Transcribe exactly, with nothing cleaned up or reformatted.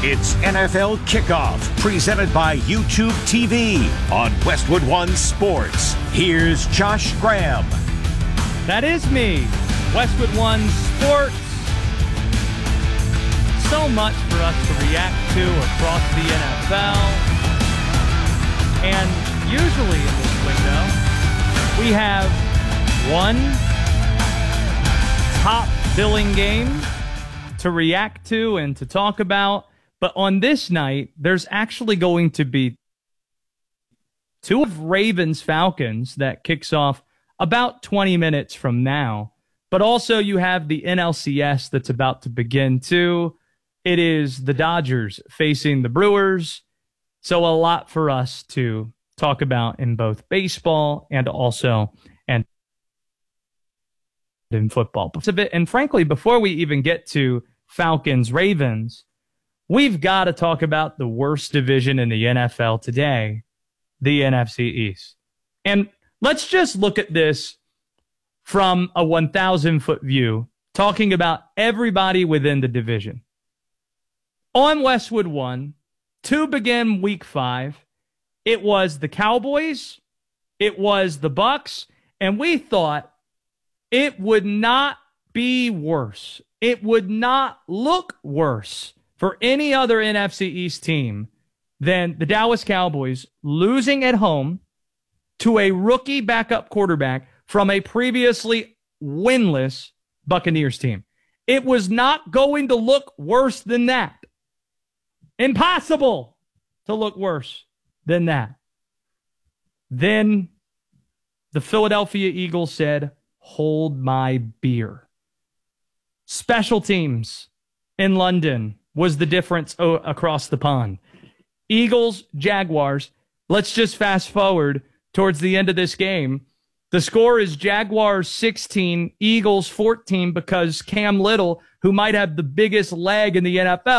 It's N F L Kickoff, presented by YouTube T V on Westwood One Sports. Here's Josh Graham. That is me, Westwood One Sports. So much for us to react to across the N F L. And usually in this window, we have one top billing game to react to and to talk about. But on this night, there's actually going to be two of Ravens Falcons that kicks off about twenty minutes from now. But also you have the N L C S that's about to begin too. It is the Dodgers facing the Brewers. So a lot for us to talk about in both baseball and also and in football. And frankly, before we even get to Falcons Ravens, we've got to talk about the worst division in the N F L today, the N F C East. And let's just look at this from a one thousand foot view, talking about everybody within the division. On Westwood One, to begin week five, it was the Cowboys, it was the Bucks, and we thought it would not be worse. It would not look worse for any other N F C East team than the Dallas Cowboys losing at home to a rookie backup quarterback from a previously winless Buccaneers team. It was not going to look worse than that. Impossible to look worse than that. Then the Philadelphia Eagles said, "Hold my beer." Special teams in London was the difference o- across the pond. Eagles, Jaguars. Let's just fast forward towards the end of this game. The score is Jaguars sixteen, Eagles fourteen, because Cam Little, who might have the biggest leg in the N F L,